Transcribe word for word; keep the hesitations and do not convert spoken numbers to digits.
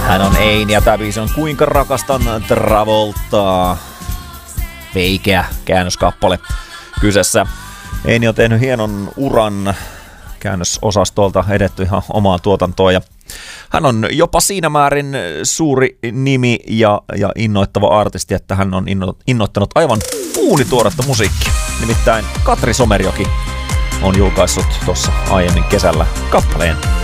Hän on Ein ja tämä biisi on Kuinka rakastan Travoltaa. Veikeä käännöskappale kyseessä. Ein on tehnyt hienon uran käännösosastolta, edetty ihan omaa tuotantoa ja hän on jopa siinä määrin suuri nimi ja, ja innoittava artisti, että hän on inno, innoittanut aivan uunituoretta musiikkia. Nimittäin Katri Somerjoki on julkaissut tuossa aiemmin kesällä kappaleen